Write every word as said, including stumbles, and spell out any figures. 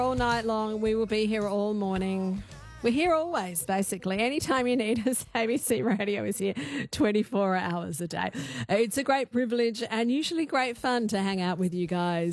all night long. We will be here all morning. We're here always, basically. Anytime you need us, A B C Radio is here twenty-four hours a day. It's a great privilege and usually great fun to hang out with you guys.